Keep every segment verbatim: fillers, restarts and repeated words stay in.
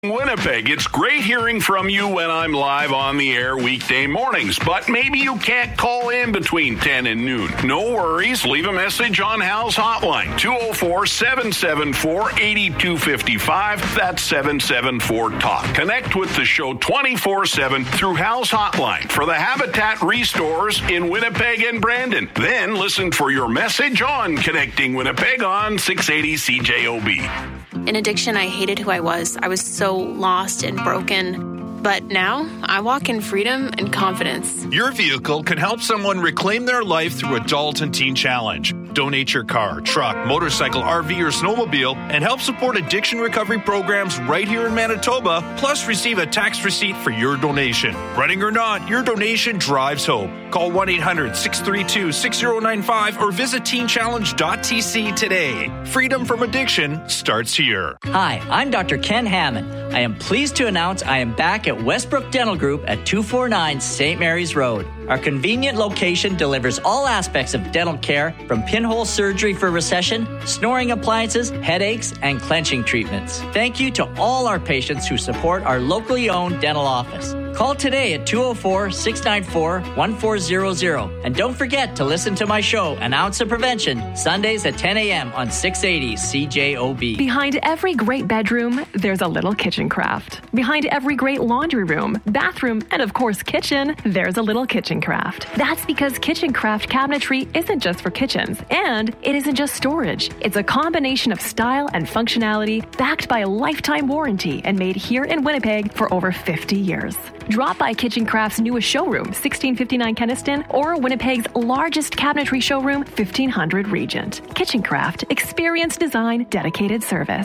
Winnipeg, it's great hearing from you when I'm live on the air weekday mornings, but maybe you can't call in between ten and noon. No worries. Leave a message on Hal's hotline, two oh four, seven seven four, eight two five five. That's seven seven four, talk. Connect with the show twenty-four seven through Hal's hotline for the Habitat Restores in Winnipeg and Brandon. Then listen for your message on Connecting Winnipeg on six eighty C J O B. In addiction, I hated who I was. I was so lost and broken. But now, I walk in freedom and confidence. Your vehicle can help someone reclaim their life through Adult and Teen Challenge. Donate your car, truck, motorcycle, R V, or snowmobile and help support addiction recovery programs right here in Manitoba, plus receive a tax receipt for your donation. Running or not, your donation drives hope. Call one eight hundred, six three two, six oh nine five or visit teen challenge dot t c today. Freedom from addiction starts here. Hi, I'm Doctor Ken Hammond. I am pleased to announce I am back at Westbrook Dental Group at two forty-nine Saint Mary's Road. Our convenient location delivers all aspects of dental care, from pinhole surgery for recession, snoring appliances, headaches, and clenching treatments. Thank you to all our patients who support our locally owned dental office. Call today at two oh four, six nine four, one four zero zero. And don't forget to listen to my show, An Ounce of Prevention, Sundays at ten a.m. on six eighty C J O B. Behind every great bedroom, there's a little kitchen craft. Behind every great laundry room, bathroom, and of course kitchen, there's a little kitchen craft. That's because Kitchen Craft cabinetry isn't just for kitchens, and it isn't just storage. It's a combination of style and functionality, backed by a lifetime warranty and made here in Winnipeg for over fifty years. Drop by Kitchen Craft's newest showroom, sixteen fifty-nine Kenniston, or Winnipeg's largest cabinetry showroom, fifteen hundred Regent. Kitchen Craft, experience design, dedicated service.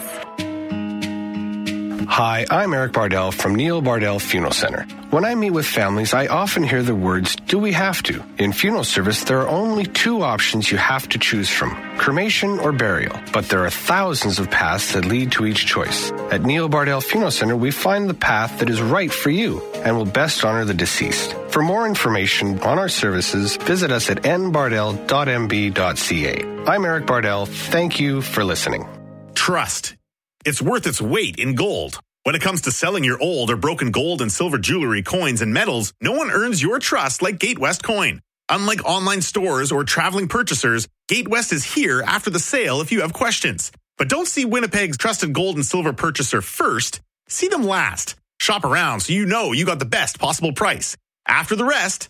Hi, I'm Eric Bardell from Neil Bardell Funeral Center. When I meet with families, I often hear the words, do we have to? In funeral service, there are only two options you have to choose from, cremation or burial. But there are thousands of paths that lead to each choice. At Neil Bardell Funeral Center, we find the path that is right for you and will best honor the deceased. For more information on our services, visit us at n bardell dot m b dot c a. I'm Eric Bardell. Thank you for listening. Trust. It's worth its weight in gold. When it comes to selling your old or broken gold and silver jewelry, coins, and metals, no one earns your trust like Gatewest Coin. Unlike online stores or traveling purchasers, Gatewest is here after the sale if you have questions. But don't see Winnipeg's trusted gold and silver purchaser first. See them last. Shop around so you know you got the best possible price. After the rest,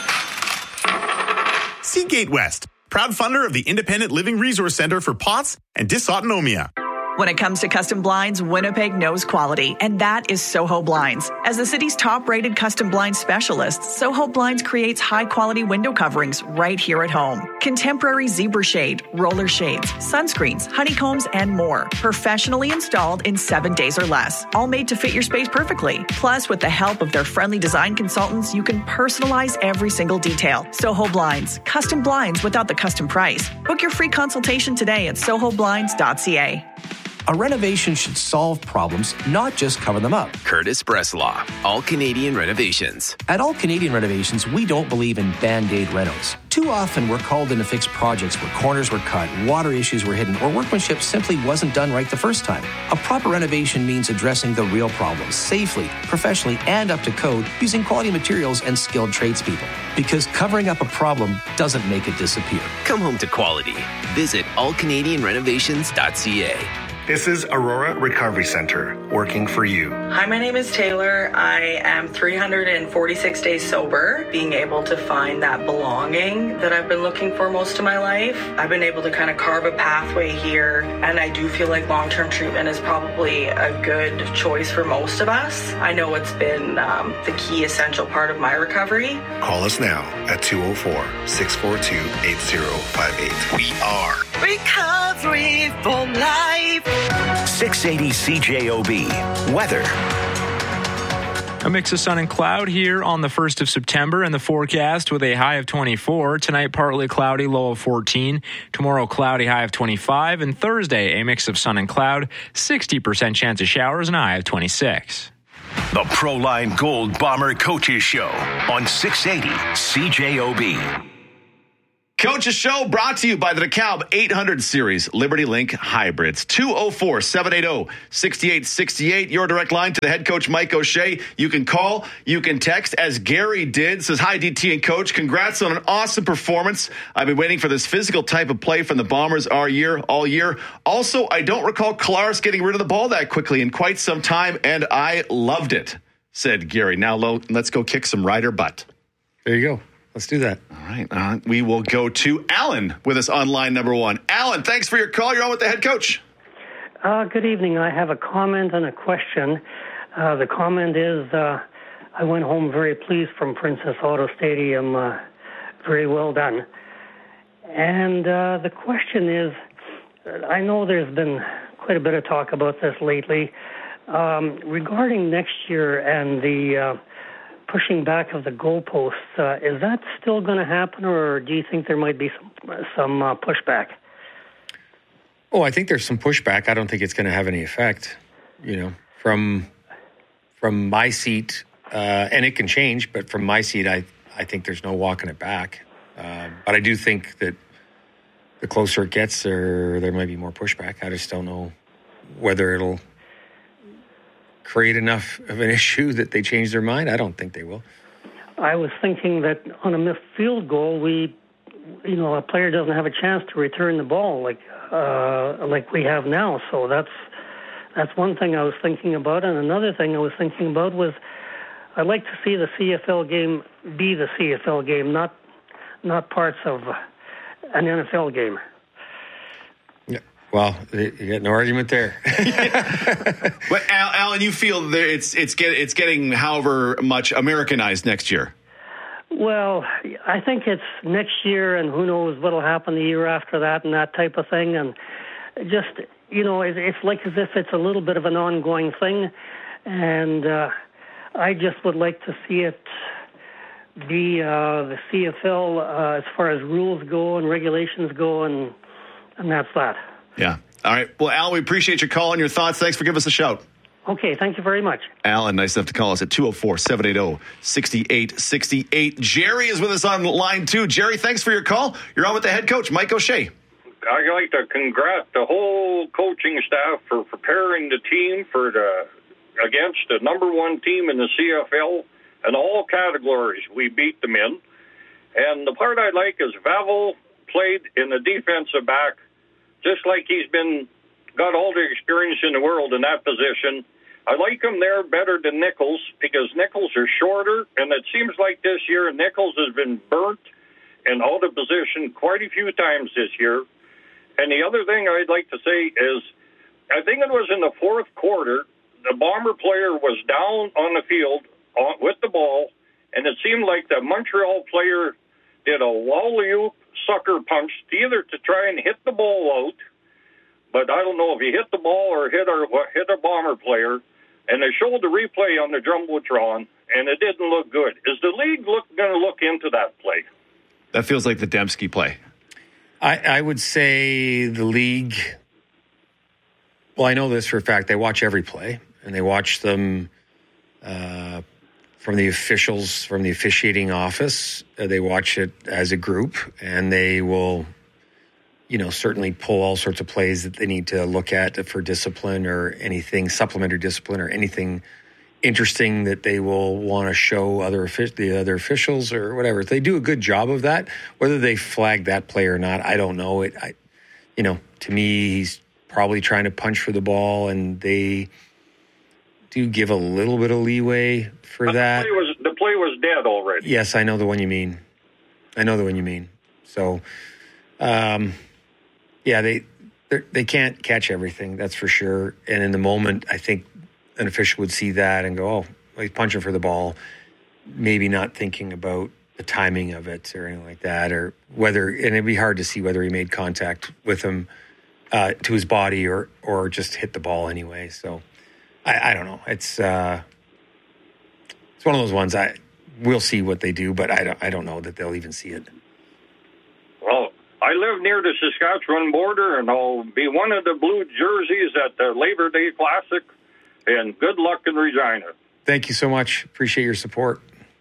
see Gatewest, proud funder of the Independent Living Resource Center for P O T S and Dysautonomia. When it comes to custom blinds, Winnipeg knows quality, and that is Soho Blinds. As the city's top-rated custom blind specialist, Soho Blinds creates high-quality window coverings right here at home. Contemporary zebra shade, roller shades, sunscreens, honeycombs, and more. Professionally installed in seven days or less. All made to fit your space perfectly. Plus, with the help of their friendly design consultants, you can personalize every single detail. Soho Blinds. Custom blinds without the custom price. Book your free consultation today at soho blinds dot c a. A renovation should solve problems, not just cover them up. Curtis Breslaw, All Canadian Renovations. At All Canadian Renovations, we don't believe in Band-Aid renos. Too often, we're called in to fix projects where corners were cut, water issues were hidden, or workmanship simply wasn't done right the first time. A proper renovation means addressing the real problems safely, professionally, and up to code using quality materials and skilled tradespeople. Because covering up a problem doesn't make it disappear. Come home to quality. Visit all canadian renovations dot c a. This is Aurora Recovery Center, working for you. Hi, my name is Taylor. I am three hundred forty-six days sober, being able to find that belonging that I've been looking for most of my life. I've been able to kind of carve a pathway here, and I do feel like long-term treatment is probably a good choice for most of us. I know it's been um, the key essential part of my recovery. Call us now at two oh four, six four two, eight oh five eight. We are Recovery for Life. six eighty C J O B. Weather. A mix of sun and cloud here on the first of September, and the forecast with a high of twenty-four. Tonight, partly cloudy, low of fourteen. Tomorrow, cloudy, high of twenty-five. And Thursday, a mix of sun and cloud, sixty percent chance of showers, and a high of twenty-six. The Proline Gold Bomber Coaches Show on six eighty C J O B. Coach's Show brought to you by the DeKalb eight hundred Series Liberty Link Hybrids. two oh four, seven eight oh, six eight six eight. Your direct line to the head coach, Mike O'Shea. You can call, you can text, as Gary did. Says, hi, D T and Coach. Congrats on an awesome performance. I've been waiting for this physical type of play from the Bombers all year, all year. Also, I don't recall Kolaris getting rid of the ball that quickly in quite some time, and I loved it, said Gary. Now, lo, let's go kick some Rider butt. There you go. Let's do that. All right. Uh, we will go to Alan with us on line number one. Alan, thanks for your call. You're on with the head coach. Uh, good evening. I have a comment and a question. Uh, the comment is uh, I went home very pleased from Princess Auto Stadium. Uh, very well done. And uh, the question is, I know there's been quite a bit of talk about this lately. Um, regarding next year and the uh, pushing back of the goalposts, uh, is that still going to happen, or do you think there might be some, some uh, pushback? Oh, I think there's some pushback. I don't think it's going to have any effect. You know, from from my seat, uh, and it can change, but from my seat, I I think there's no walking it back. Uh, but I do think that the closer it gets, there there might be more pushback. I just don't know whether it'll create enough of an issue that they change their mind. I don't think they will. I was thinking that on a missed field goal, we, you know, a player doesn't have a chance to return the ball like uh, like we have now. So that's that's one thing I was thinking about. And another thing I was thinking about was I'd like to see the C F L game be the C F L game, not not parts of an N F L game. Well, you got no argument there. But Al, Alan, you feel that it's it's get, it's getting however much Americanized next year? Well, I think it's next year, and who knows what'll happen the year after that, and that type of thing. And just, you know, it, it's like as if it's a little bit of an ongoing thing, and uh, I just would like to see it be uh, the C F L uh, as far as rules go and regulations go, and and that's that. Yeah. All right. Well, Al, we appreciate your call and your thoughts. Thanks for giving us a shout. Okay. Thank you very much. Alan, nice enough to call us at two oh four, seven eight oh, six eight six eight. Jerry is with us on line two. Jerry, thanks for your call. You're on with the head coach, Mike O'Shea. I'd like to congratulate the whole coaching staff for preparing the team for the against the number one team in the C F L in all categories. We beat them in. And the part I like is Vavel played in the defensive back just like he's been got all the experience in the world in that position. I like him there better than Nichols because Nichols are shorter, and it seems like this year Nichols has been burnt and out of position quite a few times this year. And the other thing I'd like to say is I think it was in the fourth quarter, the Bomber player was down on the field on, with the ball, and it seemed like the Montreal player did a wall-oop sucker punch either to try and hit the ball out, but I don't know if he hit the ball or hit our hit a Bomber player. And they showed the replay on the Jumbotron, and it didn't look good. Is the league look going to look into that play? That feels like the Dembski play. I, I would say the league. Well, I know this for a fact. They watch every play, and they watch them uh, from the officials, from the officiating office. Uh, they watch it as a group, and they will, you know, certainly pull all sorts of plays that they need to look at for discipline or anything, supplementary discipline or anything interesting that they will want to show other the other officials or whatever. If they do a good job of that, whether they flag that play or not, I don't know. It, I, you know, to me, he's probably trying to punch for the ball, and they do give a little bit of leeway for but that. The play, was, the play was dead already. Yes, I know the one you mean. I know the one you mean. So, um, yeah, they they can't catch everything, that's for sure. And in the moment, I think an official would see that and go, oh, well, he's punching for the ball, maybe not thinking about the timing of it or anything like that, or whether, and it'd be hard to see whether he made contact with him uh, to his body or or just hit the ball anyway. So I, I don't know. It's uh, it's one of those ones. I we'll see what they do, but I don't I don't know that they'll even see it. Well, I live near the Saskatchewan border, and I'll be one of the blue jerseys at the Labor Day Classic. And good luck in Regina. Thank you so much. Appreciate your support.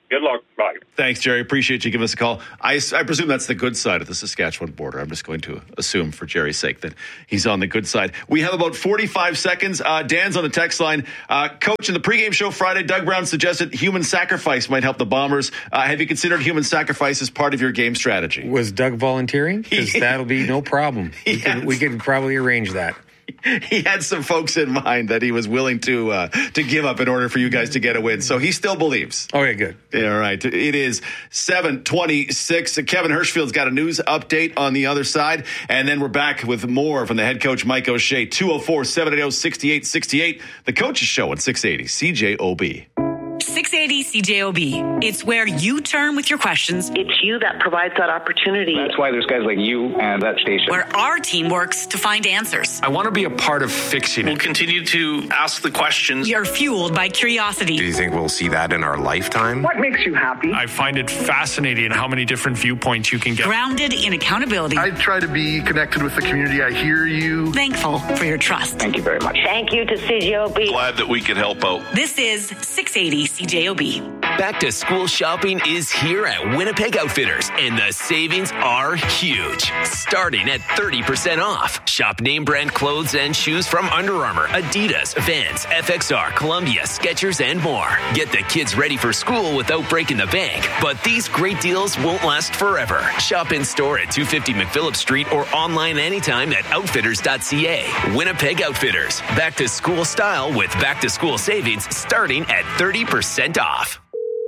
Good luck. Bye. Thanks, Jerry. Appreciate you giving us a call. I, I presume that's the good side of the Saskatchewan border. I'm just going to assume for Jerry's sake that he's on the good side. We have about forty-five seconds. Uh, Dan's on the text line. Uh, Coach, in the pregame show Friday, Doug Brown suggested human sacrifice might help the Bombers. Uh, have you considered human sacrifice as part of your game strategy? Was Doug volunteering? Because that'll be no problem. We could, we could probably arrange that. He had some folks in mind that he was willing to uh, to give up in order for you guys to get a win. So he still believes. Okay, good. Yeah, all right. It is seven twenty-six. Kevin Hirschfield's got a news update on the other side. And then we're back with more from the head coach, Mike O'Shea. two oh four, seven eighty, six eight six eight. The Coach's Show at six eighty C J O B. six eighty C J O B. It's where you turn with your questions. It's you that provides that opportunity. That's why there's guys like you and that station. Where our team works to find answers. I want to be a part of fixing it. We'll continue to ask the questions. You're fueled by curiosity. Do you think we'll see that in our lifetime? What makes you happy? I find it fascinating how many different viewpoints you can get. Grounded in accountability. I try to be connected with the community. I hear you. Thankful for your trust. Thank you very much. Thank you to C J O B. Glad that we could help out. This is six eighty C J O B. Back to school shopping is here at Winnipeg Outfitters, and the savings are huge. Starting at thirty percent off. Shop name brand clothes and shoes from Under Armour, Adidas, Vans, F X R, Columbia, Skechers, and more. Get the kids ready for school without breaking the bank. But these great deals won't last forever. Shop in store at two fifty McPhillip Street or online anytime at outfitters dot c a. Winnipeg Outfitters. Back to school style with back to school savings starting at thirty percent off.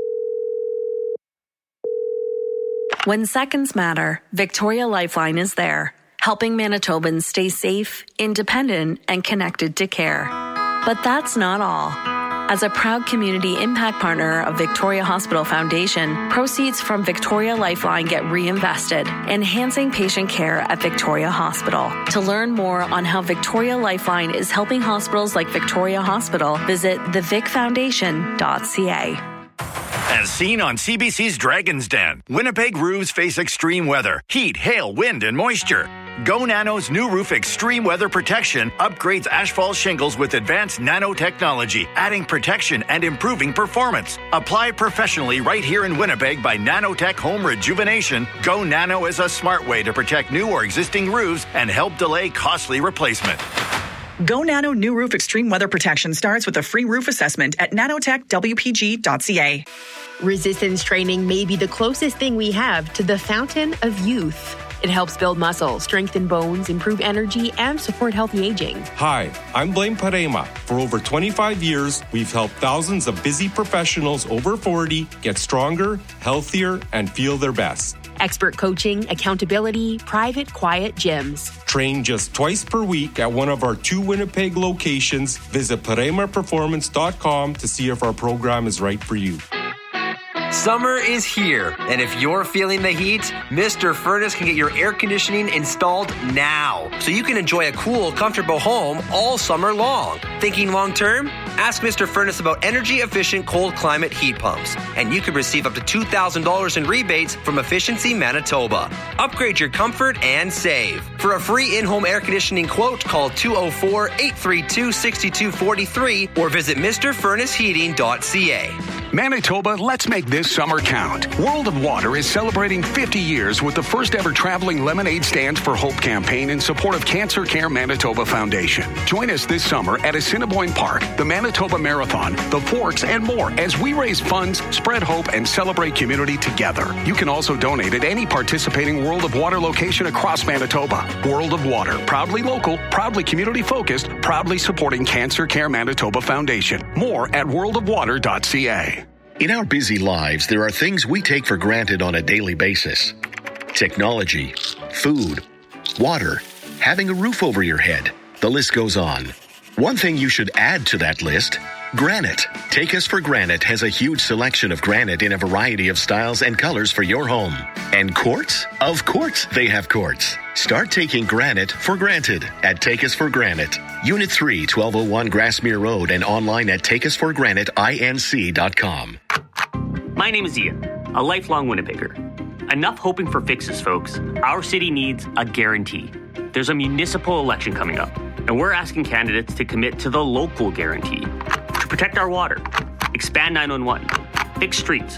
When seconds matter, Victoria Lifeline is there, helping Manitobans stay safe, independent, and connected to care. But that's not all. As a proud community impact partner of Victoria Hospital Foundation, proceeds from Victoria Lifeline get reinvested, enhancing patient care at Victoria Hospital. To learn more on how Victoria Lifeline is helping hospitals like Victoria Hospital, visit the vic foundation dot c a. As seen on C B C's Dragon's Den, Winnipeg roofs face extreme weather, heat, hail, wind, and moisture. Go Nano's new roof extreme weather protection upgrades asphalt shingles with advanced nanotechnology, adding protection and improving performance. Apply professionally right here in Winnipeg by Nanotech Home Rejuvenation. Go Nano is a smart way to protect new or existing roofs and help delay costly replacement. Go Nano New Roof Extreme Weather Protection starts with a free roof assessment at nanotech w p g dot c a. Resistance training may be the closest thing we have to the fountain of youth. It helps build muscle, strengthen bones, improve energy, and support healthy aging. Hi, I'm Blaine Parema. For over twenty-five years, we've helped thousands of busy professionals over forty get stronger, healthier, and feel their best. Expert coaching, accountability, private, quiet gyms. Train just twice per week at one of our two Winnipeg locations. Visit parema performance dot com to see if our program is right for you. Summer is here, and if you're feeling the heat, Mister Furnace can get your air conditioning installed now, so you can enjoy a cool, comfortable home all summer long. Thinking long term? Ask Mister Furnace about energy-efficient cold climate heat pumps, and you could receive up to two thousand dollars in rebates from Efficiency Manitoba. Upgrade your comfort and save. For a free in-home air conditioning quote, call two oh four, eight three two, six two four three or visit mr furnace heating dot c a. Manitoba, let's make this summer count. World of Water is celebrating fifty years with the first ever traveling Lemonade Stands for Hope campaign in support of Cancer Care Manitoba Foundation. Join us this summer at Assiniboine Park, the Manitoba Marathon, the Forks, and more as we raise funds, spread hope, and celebrate community together. You can also donate at any participating World of Water location across Manitoba. World of Water, proudly local, proudly community-focused, proudly supporting Cancer Care Manitoba Foundation. More at world of water dot c a. In our busy lives, there are things we take for granted on a daily basis. Technology, food, water, having a roof over your head. The list goes on. One thing you should add to that list, granite. Take Us for Granite has a huge selection of granite in a variety of styles and colors for your home. And quartz? Of course they have quartz. Start taking granite for granted at Take Us for Granite. Unit three, twelve oh one Grassmere Road, and online at take us for granite inc dot com. My name is Ian, a lifelong Winnipegger. Enough hoping for fixes, folks. Our city needs a guarantee. There's a municipal election coming up, and we're asking candidates to commit to the local guarantee. To protect our water, expand nine one one, fix streets,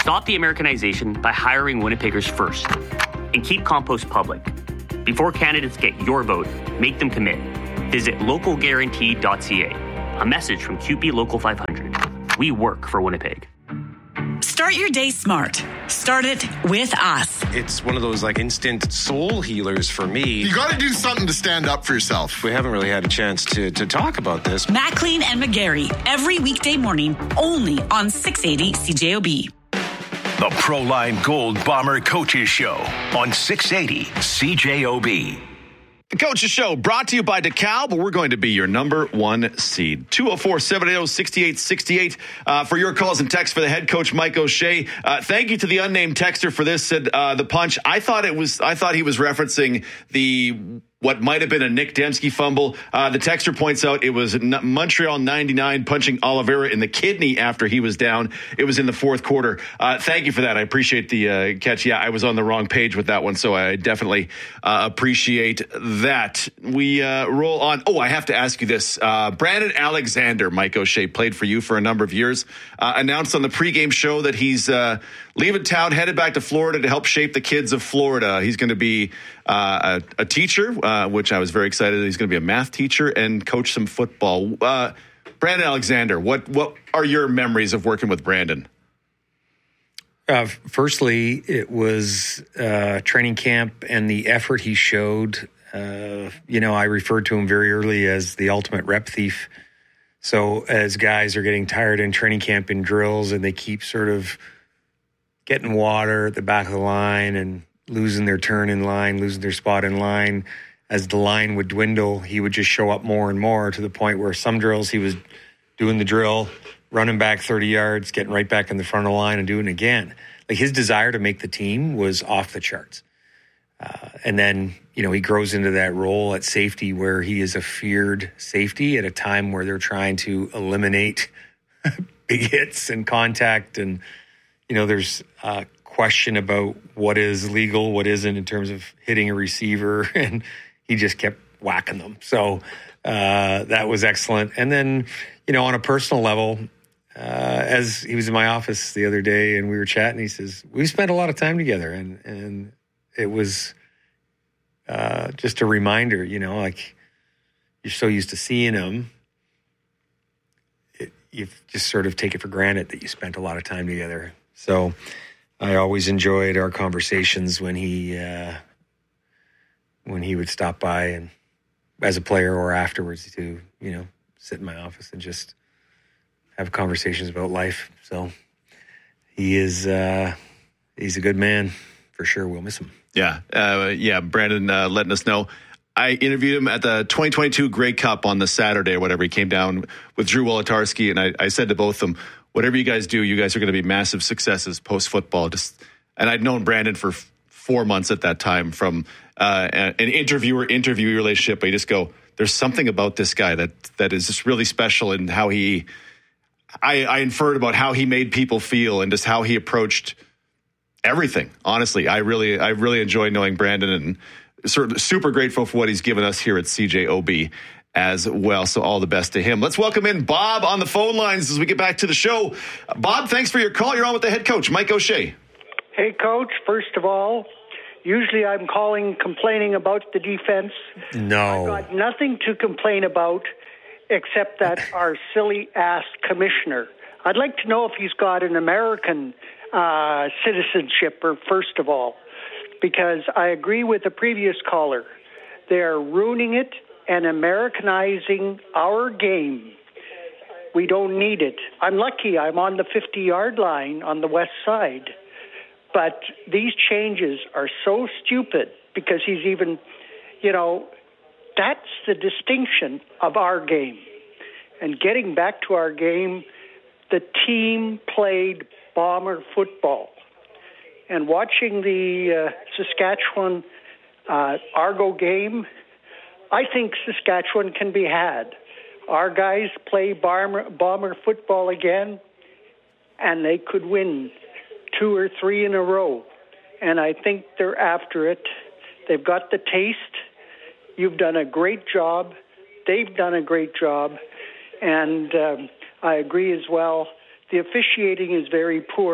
Stop the Americanization by hiring Winnipeggers first. And keep compost public. Before candidates get your vote, make them commit. Visit local guarantee dot c a. A message from Q P Local five hundred. We work for Winnipeg. Start your day smart. Start it with us. It's one of those like instant soul healers for me. You got to do something to stand up for yourself. We haven't really had a chance to, to talk about this. Maclean and McGarry, every weekday morning, only on six eighty C J O B. The Proline Gold Bomber Coaches Show on six eighty C J O B. The Coaches Show brought to you by DeKalb. We're going to be your number one seed. two oh four, seven eight oh, six eight six eight uh, for your calls and texts for the head coach, Mike O'Shea. Uh, thank you to the unnamed texter for this. Said uh, the punch. I thought it was. I thought he was referencing the what might have been a Nick Dembski fumble. Uh, the texter points out it was N- Montreal ninety-nine punching Oliveira in the kidney after he was down. It was in the fourth quarter. Uh, thank you for that. I appreciate the uh, catch. Yeah, I was on the wrong page with that one, so I definitely uh, appreciate that. We uh, roll on. Oh, I have to ask you this. Uh, Brandon Alexander, Mike O'Shea, played for you for a number of years, uh, announced on the pregame show that he's uh, leaving town, headed back to Florida to help shape the kids of Florida. He's going to be uh, a, a teacher, uh, which I was very excited. He's going to be a math teacher and coach some football. Uh, Brandon Alexander, what what are your memories of working with Brandon? Uh, firstly, it was uh, training camp and the effort he showed. Uh, you know, I referred to him very early as the ultimate rep thief. So as guys are getting tired in training camp in drills and they keep sort of getting water at the back of the line and losing their turn in line, losing their spot in line, as the line would dwindle, he would just show up more and more to the point where some drills he was doing the drill, running back thirty yards, getting right back in the front of the line and doing it again. Like his desire to make the team was off the charts. Uh, and then, you know, he grows into that role at safety where he is a feared safety at a time where they're trying to eliminate big hits and contact. And, you know, there's a question about what is legal, what isn't in terms of hitting a receiver. And he just kept whacking them. So uh, that was excellent. And then, you know, on a personal level, uh, as he was in my office the other day and we were chatting, he says, we spent a lot of time together. And, and it was uh, just a reminder, you know, like you're so used to seeing him. It, you just sort of take it for granted that you spent a lot of time together. So I always enjoyed our conversations when he, uh, when he would stop by and as a player or afterwards to, you know, sit in my office and just have conversations about life. So he is, uh, he's a good man for sure. We'll miss him. Yeah. Uh, yeah. Brandon uh, letting us know. I interviewed him at the twenty twenty-two Grey Cup on the Saturday or whatever. He came down with Drew Wolotarski, and I, I said to both of them, whatever you guys do, you guys are going to be massive successes post-football. Just, and I'd known Brandon for f- four months at that time from uh, an interviewer-interviewee relationship. But you just go, there's something about this guy that that is just really special in how he, I, I inferred about how he made people feel and just how he approached everything. Honestly, I really, I really enjoy knowing Brandon and sort of super grateful for what he's given us here at C J O B as well. So all the best to him. Let's welcome in Bob on the phone lines as we get back to the show. Bob, thanks for your call. You're on with the head coach, Mike O'Shea. Hey, Coach. First of all, usually I'm calling complaining about the defense. No. I've got nothing to complain about except that our silly-ass commissioner. I'd like to know if he's got an American uh, citizenship, or first of all, because I agree with the previous caller. They're ruining it and Americanizing our game. We don't need it. I'm lucky I'm on the fifty-yard line on the west side. But these changes are so stupid because he's even, you know, that's the distinction of our game. And getting back to our game, the team played Bomber football. And watching the uh, Saskatchewan uh, Argo game, I think Saskatchewan can be had. Our guys play bomber, bomber football again, and they could win two or three in a row. And I think they're after it. They've got the taste. You've done a great job. They've done a great job. And um, I agree as well. The officiating is very poor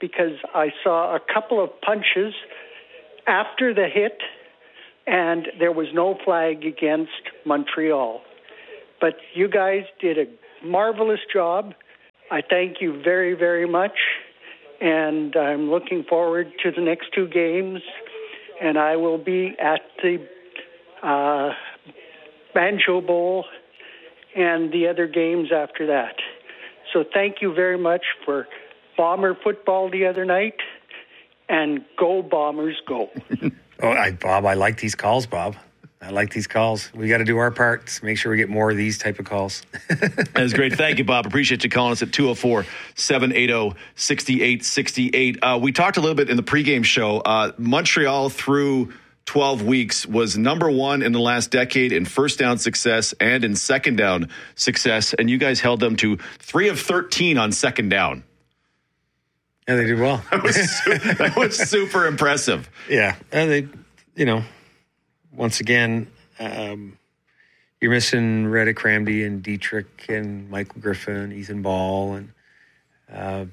because I saw a couple of punches after the hit, and there was no flag against Montreal. But you guys did a marvelous job. I thank you very, very much, and I'm looking forward to the next two games, and I will be at the uh, Banjo Bowl and the other games after that. So thank you very much for Bomber football the other night, and go Bombers, go. Oh, I, Bob, I like these calls, Bob. I like these calls. We got to do our part to make sure we get more of these type of calls. That's great. Thank you, Bob. Appreciate you calling us at two oh four, seven eight oh, six eight six eight. Uh, we talked a little bit in the pregame show. Uh, Montreal through twelve weeks was number one in the last decade in first down success and in second down success. And you guys held them to three of thirteen on second down. Yeah, they did well. That was, su- that was super impressive. Yeah. And they, you know, once again, um, you're missing Reddick Ramsey and Dietrich and Michael Griffin, Ethan Ball, and uh,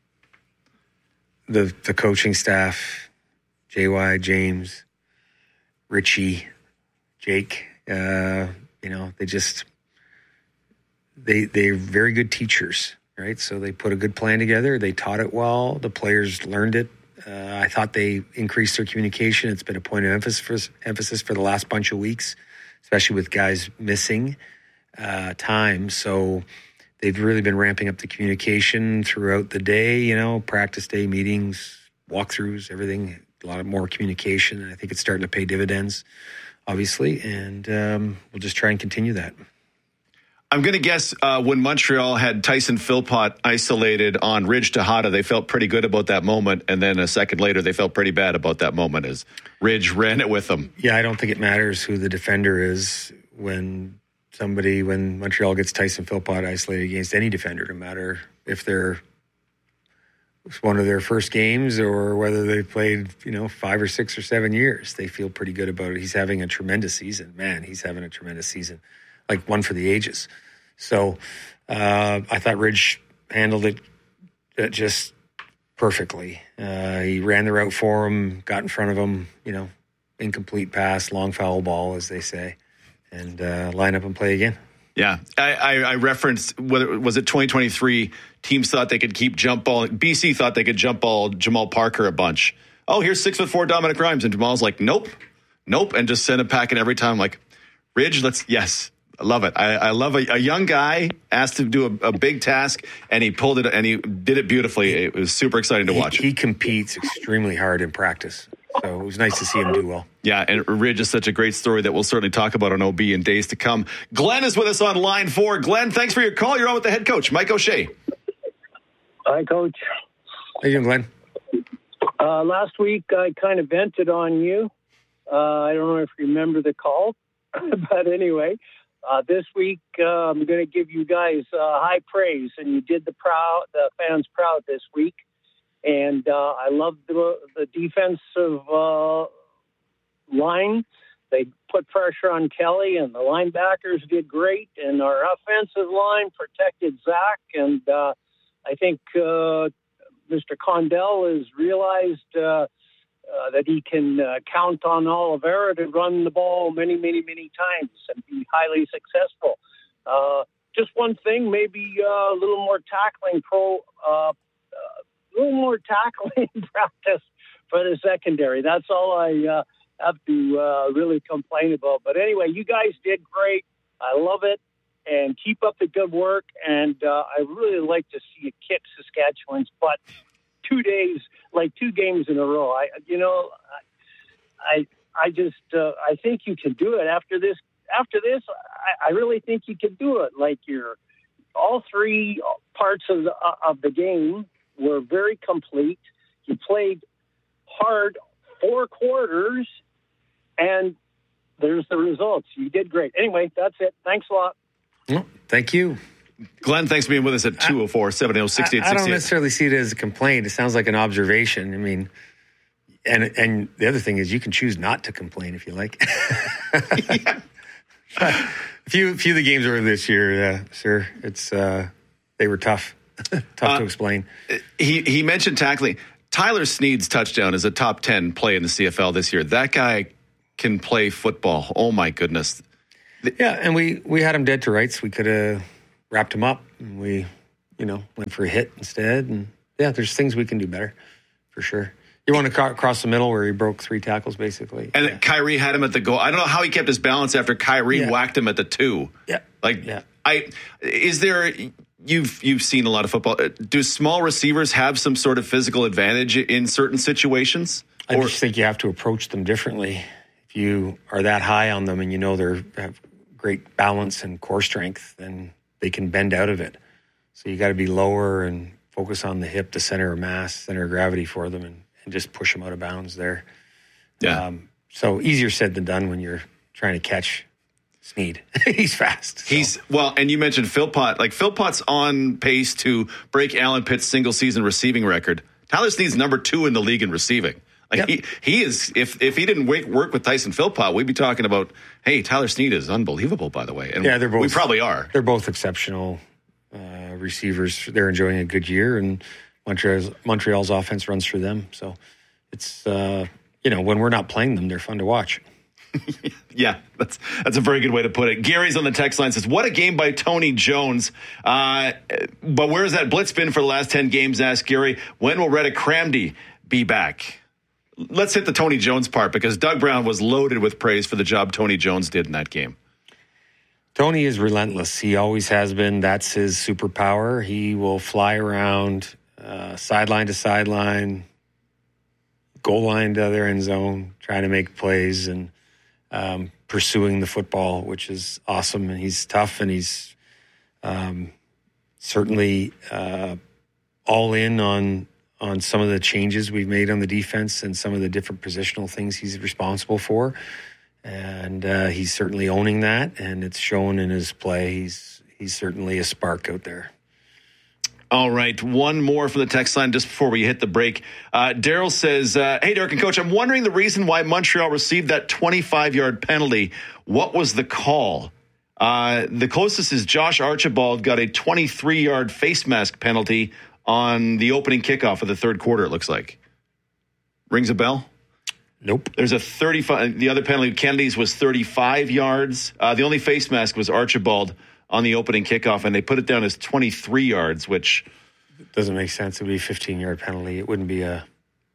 the the coaching staff, J Y, James, Richie, Jake. Uh, you know, they just they they're very good teachers, right? So they put a good plan together. They taught it well. The players learned it. Uh, I thought they increased their communication. It's been a point of emphasis for, emphasis for the last bunch of weeks, especially with guys missing uh, time. So they've really been ramping up the communication throughout the day, you know, practice day, meetings, walkthroughs, everything, a lot of more communication. And I think it's starting to pay dividends, obviously. And um, we'll just try and continue that. I'm going to guess uh, when Montreal had Tyson Philpott isolated on Ridge Tejada, they felt pretty good about that moment. And then a second later, they felt pretty bad about that moment as Ridge ran it with them. Yeah, I don't think it matters who the defender is when somebody, when Montreal gets Tyson Philpott isolated against any defender, no matter if they're it's one of their first games or whether they played, you know, five or six or seven years. They feel pretty good about it. He's having a tremendous season. Man, he's having a tremendous season. Like one for the ages. So uh, I thought Ridge handled it just perfectly. Uh, he ran the route for him, got in front of him, you know, incomplete pass, long foul ball, as they say, and uh, line up and play again. Yeah, I, I, I referenced, whether was it twenty twenty-three, teams thought they could keep jump ball. B C thought they could jump ball Jamal Parker a bunch. Oh, here's six foot four Dominic Rhymes. And Jamal's like, nope, nope, and just sent it packing every time. Like, Ridge, let's, yes. I love it. I, I love a, a young guy asked to do a, a big task, and he pulled it, and he did it beautifully. It was super exciting to he, watch. He competes extremely hard in practice, so it was nice to see him do well. Yeah, and Ridge is such a great story that we'll certainly talk about on O B in days to come. Glenn is with us on line four. Glenn, thanks for your call. You're on with the head coach, Mike O'Shea. Hi, Coach. How you doing, Glenn? Uh, last week, I kind of vented on you. Uh, I don't know if you remember the call, but anyway. Uh, this week, uh, I'm going to give you guys uh, high praise, and you did the proud, the fans proud this week. And uh, I love the, the defensive uh, line. They put pressure on Kelly, and the linebackers did great. And our offensive line protected Zach. And uh, I think uh, Mister Condell has realized uh, Uh, that he can uh, count on Oliveira to run the ball many, many, many times and be highly successful. Uh, just one thing, maybe uh, a little more tackling pro, uh, uh, a little more tackling practice for the secondary. That's all I uh, have to uh, really complain about. But anyway, you guys did great. I love it. And keep up the good work. And uh, I really like to see you kick Saskatchewan's butt. Two days, like two games in a row. I, you know, I, I just, uh, I think you can do it after this. After this, I, I really think you can do it. Like you're, all three parts of the of the game were very complete. You played hard four quarters, and there's the results. You did great. Anyway, that's it. Thanks a lot. Well, thank you. Glenn, thanks for being with us at two oh four, seven oh, six eight six eight. I don't necessarily see it as a complaint. It sounds like an observation. I mean, and and the other thing is you can choose not to complain if you like. yeah. A few, few of the games over this year, uh, sir, it's uh, they were tough. Tough Uh, to explain. He he mentioned tackling. Tyler Snead's touchdown is a top ten play in the C F L this year. That guy can play football. Oh, my goodness. Yeah, and we, we had him dead to rights. We could have wrapped him up. And we, you know, went for a hit instead. And, yeah, there's things we can do better, for sure. You want to ca- cross the middle where he broke three tackles, basically. And yeah. Kyrie had him at the goal. I don't know how he kept his balance after Kyrie Yeah. whacked him at the two. Yeah. Like, Yeah. I is there... You've you've seen a lot of football. Do small receivers have some sort of physical advantage in certain situations? I Or, just think you have to approach them differently. If you are that high on them and you know they have great balance and core strength, then they can bend out of it. So you got to be lower and focus on the hip, the center of mass, center of gravity for them, and, and just push them out of bounds there. Yeah. Um, so easier said than done when you're trying to catch Snead. He's fast. So. He's well, and you mentioned Philpott. Like Philpott's on pace to break Alan Pitt's single season receiving record. Tyler Snead's number two in the league in receiving. Like yep. he, he is. If if he didn't work, work with Tyson Philpott, we'd be talking about, hey, Tyler Snead is unbelievable. By the way, and yeah, they're both. We probably are. They're both exceptional uh, receivers. They're enjoying a good year, and Montreal's Montreal's offense runs through them. So it's uh, you know, when we're not playing them, they're fun to watch. Yeah, that's that's a very good way to put it. Gary's on the text line, says, what a game by Tony Jones. Uh, but where has that blitz been for the last ten games, asked Gary. When will Retta Cramdy be back? Let's hit the Tony Jones part, because Doug Brown was loaded with praise for the job Tony Jones did in that game. Tony is relentless. He always has been. That's his superpower. He will fly around uh, sideline to sideline, goal line to other end zone, trying to make plays and Um, pursuing the football, which is awesome. And he's tough, and he's um, certainly uh, all in on on some of the changes we've made on the defense and some of the different positional things he's responsible for. And uh, he's certainly owning that, and it's shown in his play. He's he's certainly a spark out there. All right, one more from the text line just before we hit the break. Uh, Daryl says, uh, hey, Derek and Coach, I'm wondering the reason why Montreal received that twenty-five-yard penalty. What was the call? Uh, the closest is Josh Archibald got a twenty-three-yard face mask penalty on the opening kickoff of the third quarter, it looks like. Rings a bell? Nope. There's a thirty-five. The other penalty, Kennedy's, was thirty-five yards. Uh, the only face mask was Archibald on the opening kickoff, and they put it down as twenty-three yards, which doesn't make sense. It would be a fifteen-yard penalty. It wouldn't be a,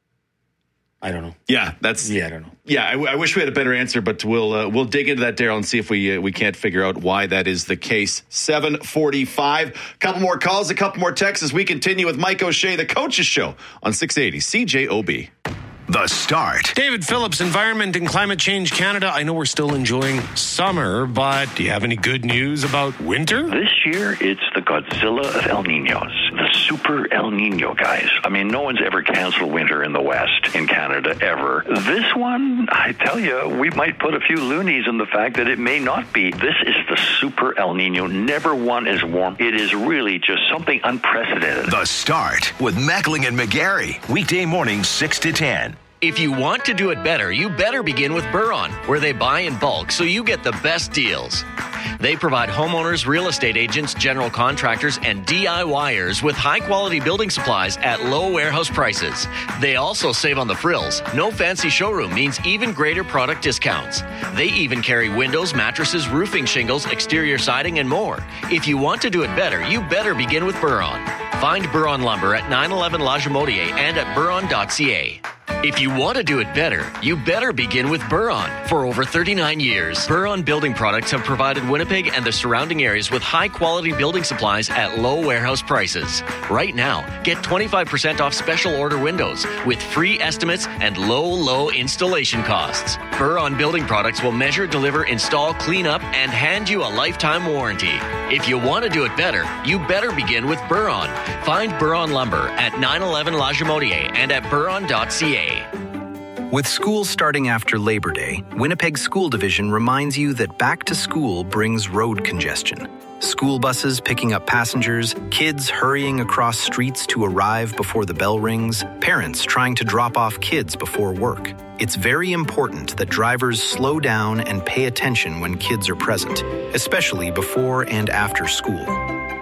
I don't know. Yeah, that's yeah, I don't know. Yeah, I, I wish we had a better answer, but we'll uh, we'll dig into that, Daryl, and see if we uh, we can't figure out why that is the case. seven forty-five. A couple more calls, a couple more texts as we continue with Mike O'Shea, the Coaches Show on six eighty C J O B. The Start. David Phillips, Environment and Climate Change Canada. I know we're still enjoying summer, but do you have any good news about winter? This year, it's the Godzilla of El Niños, the super El Niño, guys. I mean, no one's ever canceled winter in the West, in Canada, ever. This one, I tell you, we might put a few loonies in the fact that it may not be. This is the super El Niño. Never one is warm. It is really just something unprecedented. The Start with Mackling and McGarry. Weekday mornings, six to ten. If you want to do it better, you better begin with Buron, where they buy in bulk so you get the best deals. They provide homeowners, real estate agents, general contractors, and DIYers with high-quality building supplies at low warehouse prices. They also save on the frills. No fancy showroom means even greater product discounts. They even carry windows, mattresses, roofing shingles, exterior siding, and more. If you want to do it better, you better begin with Buron. Find Buron Lumber at nine eleven La Jamodier and at buron dot c a. If you want to do it better, you better begin with Buron. For over thirty-nine years, Buron Building Products have provided Winnipeg and the surrounding areas with high-quality building supplies at low warehouse prices. Right now, get twenty-five percent off special order windows with free estimates and low, low installation costs. Buron Building Products will measure, deliver, install, clean up, and hand you a lifetime warranty. If you want to do it better, you better begin with Buron. Find Buron Lumber at nine eleven La Jamodier and at buron dot c a. With school starting after Labor Day, Winnipeg School Division reminds you that back to school brings road congestion. School buses picking up passengers, kids hurrying across streets to arrive before the bell rings, parents trying to drop off kids before work. It's very important that drivers slow down and pay attention when kids are present, especially before and after school.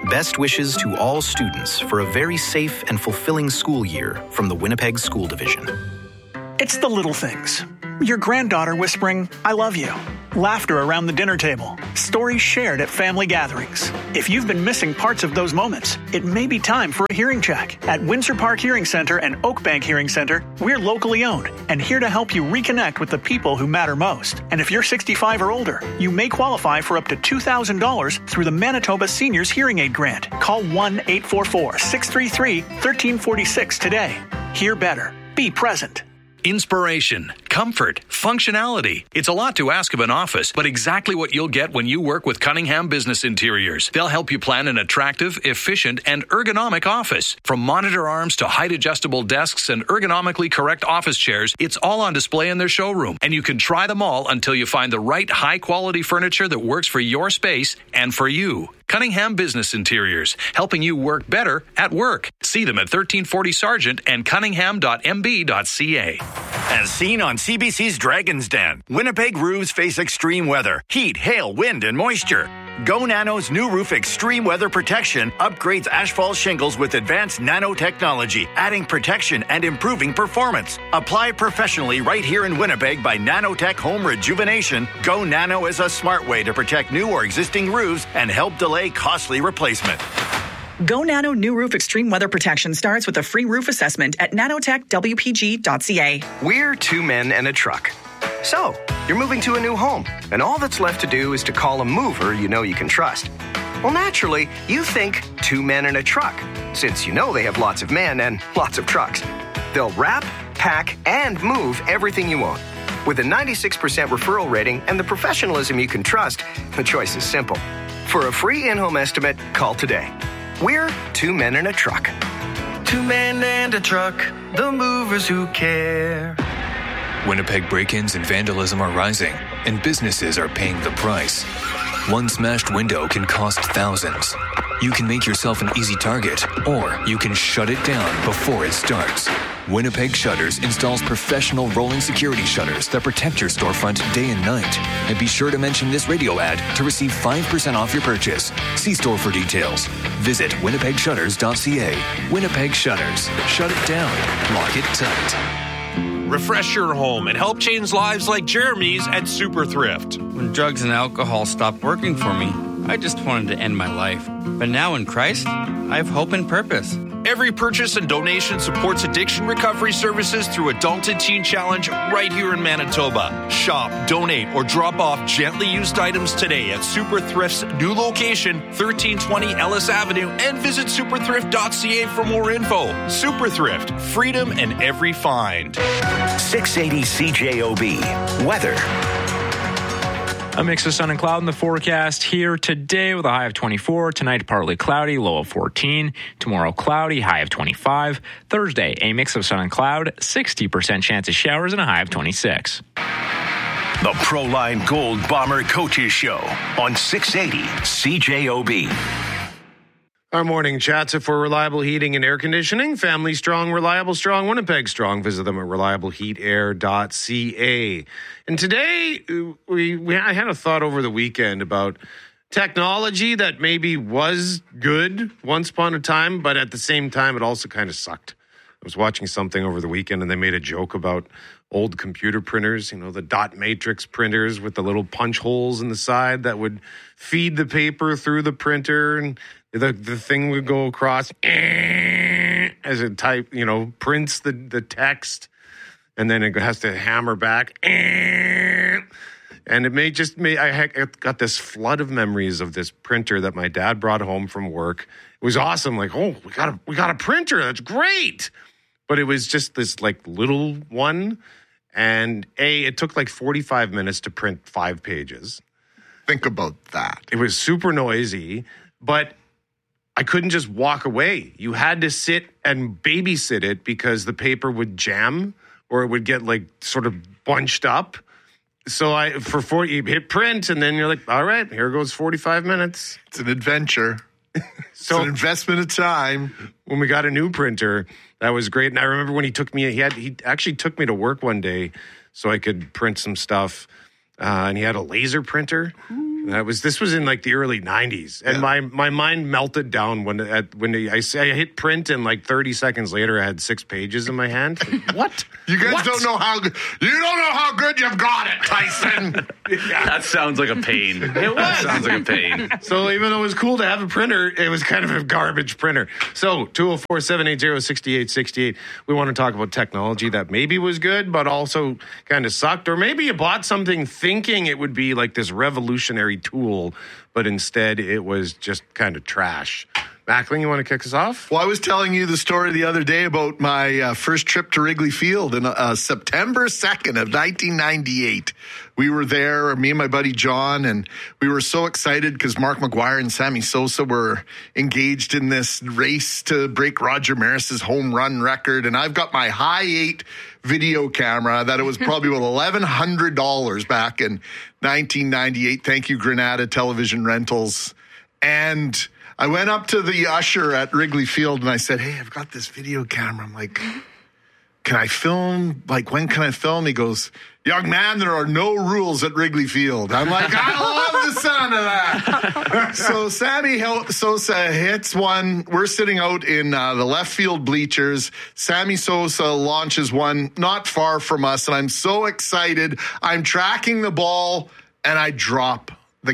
Best wishes to all students for a very safe and fulfilling school year from the Winnipeg School Division. It's the little things. Your granddaughter whispering, "I love you." Laughter around the dinner table. Stories shared at family gatherings. If you've been missing parts of those moments, it may be time for a hearing check. At Windsor Park Hearing Center and Oakbank Hearing Center, we're locally owned and here to help you reconnect with the people who matter most. And if you're sixty-five or older, you may qualify for up to two thousand dollars through the Manitoba Seniors Hearing Aid Grant. Call one eight four four, six three three, one three four six today. Hear better. Be present. Inspiration, comfort, functionality. It's a lot to ask of an office, but exactly what you'll get when you work with Cunningham Business Interiors. They'll help you plan an attractive, efficient, and ergonomic office. From monitor arms to height-adjustable desks and ergonomically correct office chairs, it's all on display in their showroom, and you can try them all until you find the right high-quality furniture that works for your space and for you. Cunningham Business Interiors, helping you work better at work. See them at thirteen forty Sargent and cunningham dot m b dot c a. As seen on C B C's Dragon's Den, Winnipeg roofs face extreme weather, heat, hail, wind, and moisture. Go Nano's new roof extreme weather protection upgrades asphalt shingles with advanced nanotechnology, adding protection and improving performance. Apply professionally right here in Winnipeg by Nanotech Home Rejuvenation. Go Nano is a smart way to protect new or existing roofs and help delay costly replacement. Go Nano New Roof Extreme Weather Protection starts with a free roof assessment at nanotech w p g dot c a. We're two men and a truck. So, you're moving to a new home, and all that's left to do is to call a mover you know you can trust. Well, naturally, you think two men and a truck, since you know they have lots of men and lots of trucks. They'll wrap, pack, and move everything you own. With a ninety-six percent referral rating and the professionalism you can trust, the choice is simple. For a free in-home estimate, call today. We're two men and a truck. Two men and a truck, the movers who care. Winnipeg break-ins and vandalism are rising, and businesses are paying the price. One smashed window can cost thousands. You can make yourself an easy target, or you can shut it down before it starts. Winnipeg Shutters installs professional rolling security shutters that protect your storefront day and night. And be sure to mention this radio ad to receive five percent off your purchase. See store for details. Visit winnipeg shutters dot c a. Winnipeg Shutters. Shut it down. Lock it tight. Refresh your home and help change lives like Jeremy's at Super Thrift. When drugs and alcohol stopped working for me, I just wanted to end my life. But now in Christ, I have hope and purpose. Every purchase and donation supports addiction recovery services through Adult and Teen Challenge right here in Manitoba. Shop, donate, or drop off gently used items today at Super Thrift's new location, thirteen twenty Ellis Avenue, and visit super thrift dot c a for more info. Super Thrift, freedom in every find. six eighty C J O B. Weather. A mix of sun and cloud in the forecast here today with a high of twenty-four. Tonight, partly cloudy, low of fourteen. Tomorrow, cloudy, high of twenty-five. Thursday, a mix of sun and cloud, sixty percent chance of showers and a high of twenty-six. The Proline Gold Bomber Coaches Show on six eighty C J O B. Our morning chats are for reliable heating and air conditioning. Family strong, reliable strong, Winnipeg strong. Visit them at reliable heat air dot c a. And today, we, we I had a thought over the weekend about technology that maybe was good once upon a time, but at the same time, it also kind of sucked. I was watching something over the weekend, and they made a joke about old computer printers, you know, the dot matrix printers with the little punch holes in the side that would feed the paper through the printer, and the the thing would go across as it type, you know, prints the, the text, and then it has to hammer back. And it may just may I got this flood of memories of this printer that my dad brought home from work. It was awesome. Like, oh, we got a we got a printer. That's great. But it was just this like little one, and a it took like forty-five minutes to print five pages. Think about that. It was super noisy, but I couldn't just walk away. You had to sit and babysit it because the paper would jam or it would get like sort of bunched up. So I for forty you hit print, and then you're like, all right, here goes forty-five minutes. It's an adventure. So it's an investment of time. When we got a new printer, that was great. And I remember when he took me, he had he actually took me to work one day so I could print some stuff. Uh, and he had a laser printer. Ooh. That was this was in like the early nineties, and yeah. my, my mind melted down when at when I, I hit print, and like thirty seconds later I had six pages in my hand. What? You guys what? don't know how good. You don't know how good you've got it, Tyson. Yeah. That sounds like a pain. It was. That sounds like a pain. So even though it was cool to have a printer, it was kind of a garbage printer. So two oh four, seven eight zero, six eight six eight. We want to talk about technology that maybe was good, but also kind of sucked, or maybe you bought something thinking it would be like this revolutionary tool, but instead it was just kind of trash. Mackling, you want to kick us off? Well, I was telling you the story the other day about my uh, first trip to Wrigley Field in uh, September second of nineteen ninety-eight. We were there, me and my buddy John, and we were so excited because Mark McGwire and Sammy Sosa were engaged in this race to break Roger Maris's home run record. And I've got my high eight video camera that it was probably about eleven hundred dollars back in nineteen ninety-eight. Thank you, Granada Television Rentals. And I went up to the usher at Wrigley Field and I said, hey, I've got this video camera. I'm like, can I film? Like, when can I film? He goes, young man, there are no rules at Wrigley Field. I'm like, I love the sound of that. So Sammy Sosa hits one. We're sitting out in uh, the left field bleachers. Sammy Sosa launches one not far from us, and I'm so excited. I'm tracking the ball, and I drop the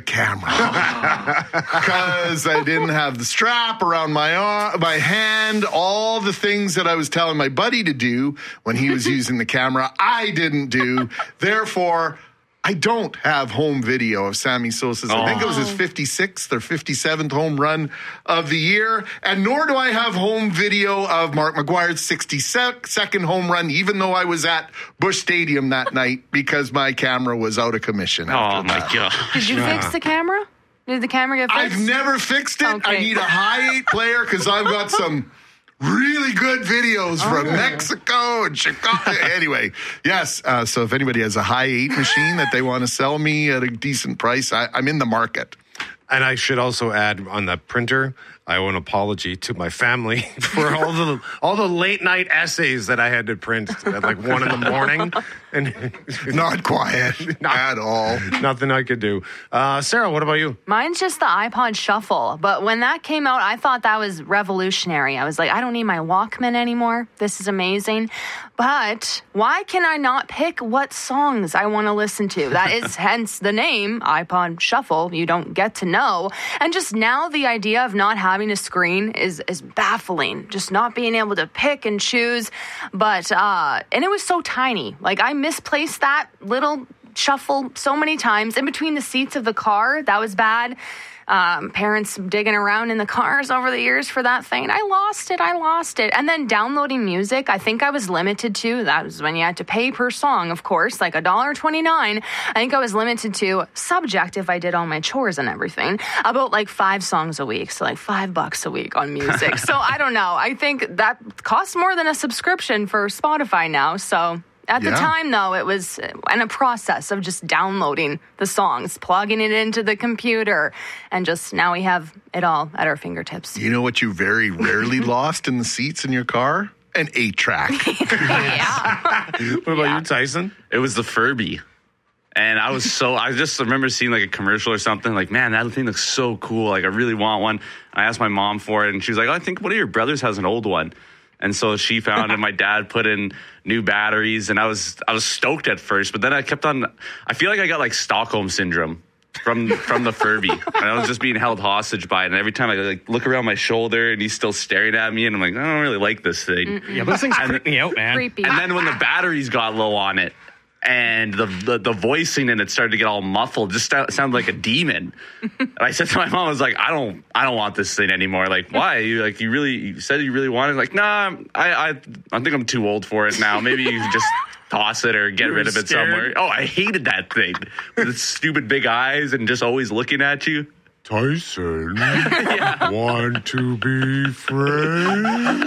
camera because I didn't have the strap around my arm, my hand, all the things that I was telling my buddy to do when he was using the camera, I didn't do. Therefore, I don't have home video of Sammy Sosa's. Oh. I think it was his fifty-sixth or fifty-seventh home run of the year. And nor do I have home video of Mark McGwire's sixty-second home run, even though I was at Busch Stadium that night because my camera was out of commission. Oh, my that. God. Did you fix the camera? Did the camera get fixed? I've never fixed it. Okay. I need a high eight player because I've got some really good videos from oh. Mexico and Chicago. Anyway, yes. Uh, so if anybody has a high eight machine that they want to sell me at a decent price, I, I'm in the market. And I should also add on the printer, I owe an apology to my family for all the all the late night essays that I had to print at like one in the morning. And not quiet not, at all. Nothing I could do. Uh, Sarah, what about you? Mine's just the iPod Shuffle. But when that came out, I thought that was revolutionary. I was like, I don't need my Walkman anymore. This is amazing. But why can I not pick what songs I want to listen to? That is hence the name, iPod Shuffle. You don't get to know. And just now the idea of not having a screen is is baffling. Just not being able to pick and choose. But, uh, and it was so tiny. Like, I misplaced that little shuffle so many times in between the seats of the car. That was bad. Um, parents digging around in the cars over the years for that thing. I lost it. I lost it. And then downloading music, I think I was limited to, that was when you had to pay per song, of course, like one dollar and twenty-nine cents. I think I was limited to, subject if I did all my chores and everything, about like five songs a week. So like five bucks a week on music. So I don't know. I think that costs more than a subscription for Spotify now. So at yeah. the time, though, it was in a process of just downloading the songs, plugging it into the computer, and just now we have it all at our fingertips. You know what you very rarely lost in the seats in your car? An eight track. Yeah. What about yeah. you, Tyson? It was the Furby. And I was so, I just remember seeing like a commercial or something, like, man, that thing looks so cool. Like, I really want one. I asked my mom for it, and she was like, oh, I think one of your brothers has an old one. And so she found it. My dad put in new batteries, and I was I was stoked at first, but then I kept on. I feel like I got like Stockholm syndrome from from the Furby, and I was just being held hostage by it. And every time I like look around my shoulder, and he's still staring at me, and I'm like, I don't really like this thing. Mm-mm. Yeah, but this thing's freaking me out, man. Creepy. And then when the batteries got low on it, and the, the the voicing in it started to get all muffled, just sounded like a demon. And I said to my mom, I was like, I don't I don't want this thing anymore. Like, why? You like you really you said you really wanted it? Like, nah, I I I think I'm too old for it now. Maybe you can just toss it or get rid of it scared? somewhere. Oh, I hated that thing with its stupid big eyes and just always looking at you. Tyson, yeah. want to be friends?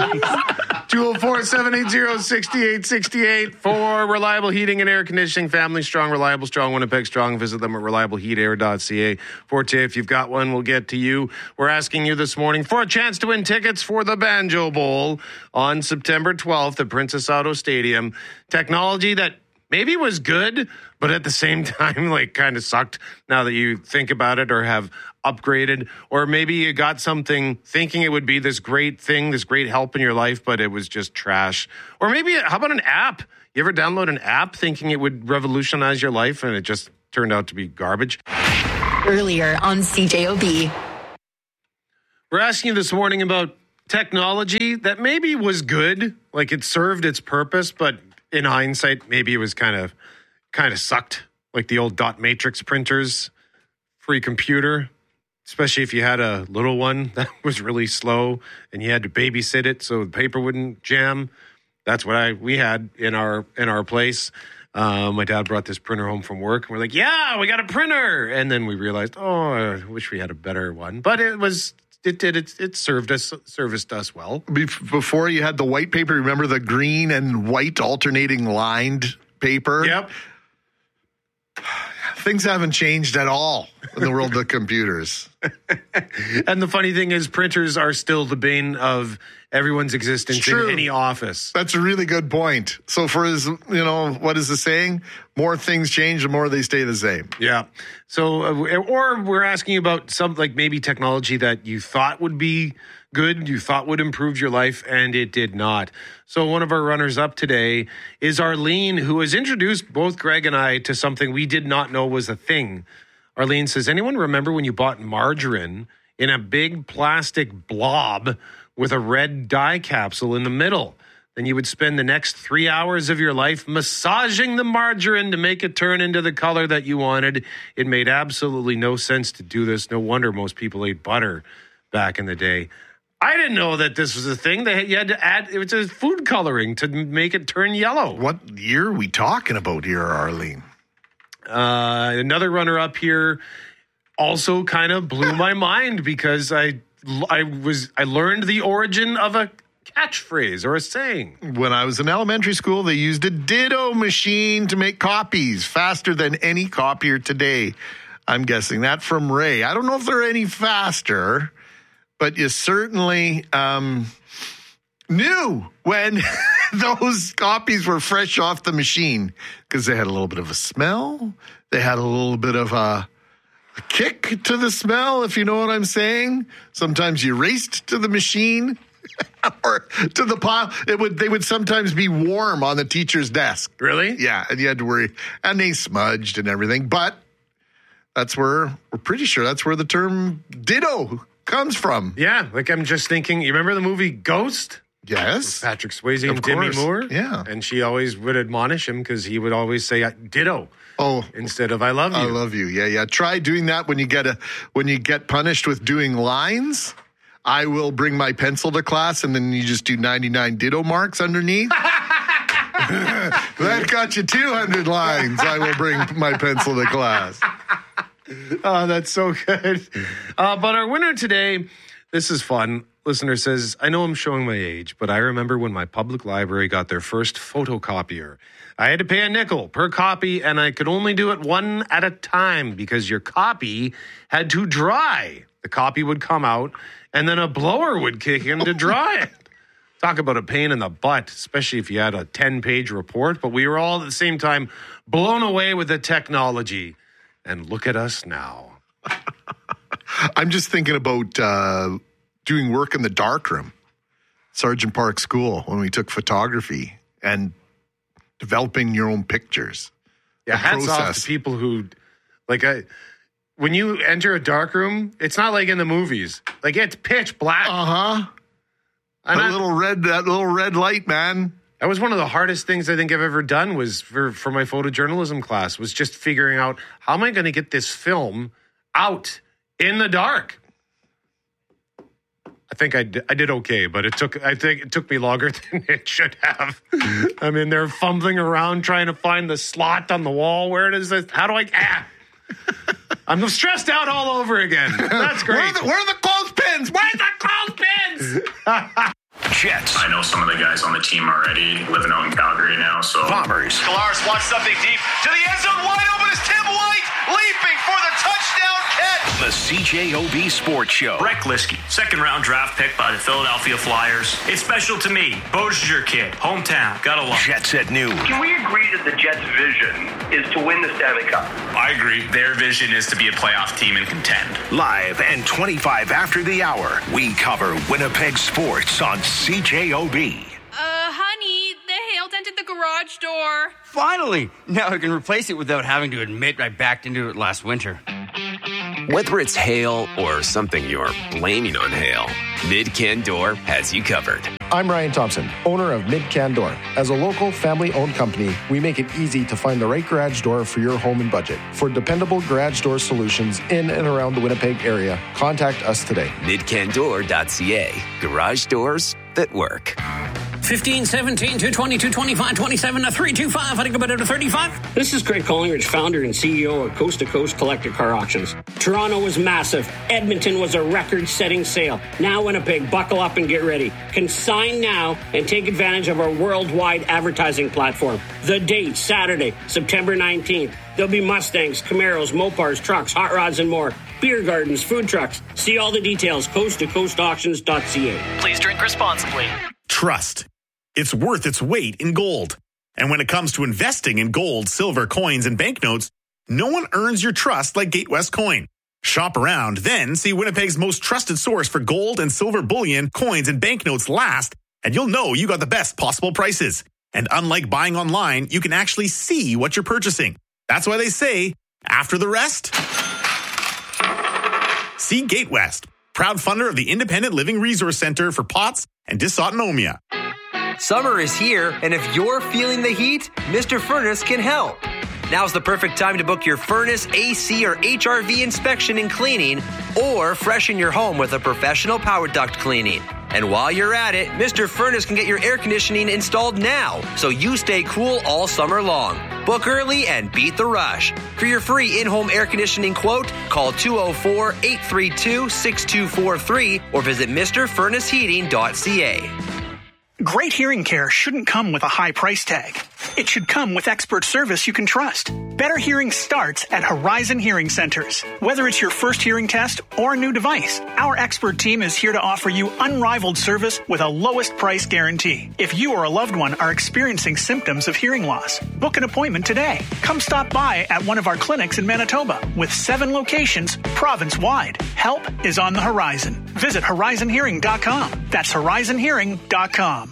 two oh four, seven eight zero, six eight six eight for reliable heating and air conditioning. Family strong, reliable, strong, Winnipeg strong. Visit them at reliable heat air dot c a. Forte, if you've got one, we'll get to you. We're asking you this morning for a chance to win tickets for the Banjo Bowl on September twelfth at Princess Auto Stadium. Technology that maybe was good, but at the same time, like kind of sucked now that you think about it or have upgraded. Or maybe you got something thinking it would be this great thing, this great help in your life, but it was just trash. Or maybe, how about an app? You ever download an app thinking it would revolutionize your life and it just turned out to be garbage? Earlier on C J O B. We're asking you this morning about technology that maybe was good, like it served its purpose, but in hindsight, maybe it was kind of kind of sucked, like the old dot matrix printers, free computer, especially if you had a little one that was really slow and you had to babysit it so the paper wouldn't jam. That's what I we had in our in our place. Uh, my dad brought this printer home from work, and we're like, "Yeah, we got a printer." And then we realized, "Oh, I wish we had a better one." But it was it did it it served us serviced us well. Before you had the white paper, remember the green and white alternating lined paper? Yep. Things haven't changed at all in the world of computers. And the funny thing is, printers are still the bane of everyone's existence in any office. That's a really good point. So for his, you know, what is the saying? More things change, the more they stay the same. Yeah. So, uh, or we're asking about some, like maybe technology that you thought would be good, you thought would improve your life, and it did not. So one of our runners up today is Arlene, who has introduced both Greg and I to something we did not know was a thing. Arlene says, anyone remember when you bought margarine in a big plastic blob with a red dye capsule in the middle? Then you would spend the next three hours of your life massaging the margarine to make it turn into the color that you wanted. It made absolutely no sense to do this. No wonder most people ate butter back in the day. I didn't know that this was a thing. They you had to add, it was a food coloring to make it turn yellow. What year are we talking about here, Arlene? Uh, another runner up here also kind of blew my mind because I I was I learned the origin of a catchphrase or a saying. When I was in elementary school, they used a ditto machine to make copies faster than any copier today. I'm guessing that from Ray. I don't know if they're any faster, but you certainly um, knew when those copies were fresh off the machine because they had a little bit of a smell. They had a little bit of a, a kick to the smell, if you know what I'm saying. Sometimes you raced to the machine or to the pile. It would they would sometimes be warm on the teacher's desk. Really? Yeah, and you had to worry. And they smudged and everything. But that's where, we're pretty sure that's where the term ditto comes from. Yeah, like I'm just thinking, you remember the movie Ghost? Yes. Patrick Swayze Of and Demi course. Moore? Yeah. And she always would admonish him because he would always say ditto. Oh, instead of I love you. I love you. Yeah, yeah. Try doing that when you get a when you get punished with doing lines. I will bring my pencil to class, and then you just do ninety-nine ditto marks underneath. That got you two hundred lines. I will bring my pencil to class. Oh, that's so good. Uh, but our winner today, this is fun. Listener says, I know I'm showing my age, but I remember when my public library got their first photocopier. I had to pay a nickel per copy, and I could only do it one at a time because your copy had to dry. The copy would come out, and then a blower would kick in to dry it. Talk about a pain in the butt, especially if you had a ten-page report. But we were all at the same time blown away with the technology. And look at us now. I'm just thinking about uh, doing work in the darkroom, Sergeant Park School, when we took photography and developing your own pictures. Yeah, hats off to people who, like, I, when you enter a darkroom, it's not like in the movies. Like, it's pitch black. Uh-huh. That little red, that little red light, man. That was one of the hardest things I think I've ever done was for, for my photojournalism class was just figuring out how am I going to get this film out in the dark. I think I did, I did okay, but it took I think it took me longer than it should have. I mean, they're fumbling around trying to find the slot on the wall. Where does this? How do I? Ah, I'm stressed out all over again. That's great. Where are the, where are the clothespins? Where's the clothespins? Jets. I know some of the guys on the team already living out in Calgary now, so. Bombers. Kalaris wants something deep to the end zone, wide open is Tim White, leaping for the touchdown catch. The C J O B Sports Show. Brett Glisky, second round draft pick by the Philadelphia Flyers. It's special to me. Beausier kid, hometown, gotta love it. Jet Set News. Can we agree that the Jets' vision is to win the Stanley Cup? I agree. Their vision is to be a playoff team and contend. Live and twenty-five after the hour, we cover Winnipeg sports on C J O B. Uh, honey, the hail dented the garage door. Finally! Now I can replace it without having to admit I backed into it last winter. Whether it's hail or something you're blaming on hail, Mid-Can Door has you covered. I'm Ryan Thompson, owner of Mid-Can Door. As a local, family-owned company, we make it easy to find the right garage door for your home and budget. For dependable garage door solutions in and around the Winnipeg area, contact us today. mid can door dot c a. Garage doors that work. fifteen, seventeen, two twenty, two twenty-five, twenty-seven, three twenty-five. I think about it to thirty-five. This is Craig Collingridge, founder and C E O of Coast to Coast Collector Car Auctions. Toronto was massive. Edmonton was a record-setting sale. Now Winnipeg, buckle up and get ready. Consign now and take advantage of our worldwide advertising platform. The date, Saturday, September nineteenth. There'll be Mustangs, Camaros, Mopars, trucks, hot rods, and more. Beer gardens, food trucks. See all the details, coast to coast auctions dot c a. Please drink responsibly. Trust. It's worth its weight in gold. And when it comes to investing in gold, silver, coins, and banknotes, no one earns your trust like Gatewest Coin. Shop around, then see Winnipeg's most trusted source for gold and silver bullion, coins, and banknotes last, and you'll know you got the best possible prices. And unlike buying online, you can actually see what you're purchasing. That's why they say, after the rest, see Gatewest, proud funder of the Independent Living Resource Center for P O T S and Dysautonomia. Summer is here, and if you're feeling the heat, Mister Furnace can help. Now's the perfect time to book your furnace, A C, or H R V inspection and cleaning, or freshen your home with a professional power duct cleaning. And while you're at it, Mister Furnace can get your air conditioning installed now, so you stay cool all summer long. Book early and beat the rush. For your free in-home air conditioning quote, call two oh four, eight three two, six two four three or visit Mister Furnace Heating dot c a. Great hearing care shouldn't come with a high price tag. It should come with expert service you can trust. Better hearing starts at Horizon Hearing Centers. Whether it's your first hearing test or a new device, our expert team is here to offer you unrivaled service with a lowest price guarantee. If you or a loved one are experiencing symptoms of hearing loss, book an appointment today. Come stop by at one of our clinics in Manitoba with seven locations province-wide. Help is on the horizon. Visit horizon hearing dot com. That's horizon hearing dot com.